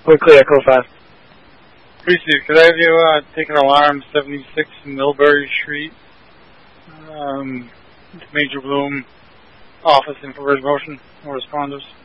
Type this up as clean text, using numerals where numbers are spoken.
Quickly, Echo 5. Appreciate. Could I have you take an alarm 76 Millbury Street, Major Bloom, office infrared motion, no responders.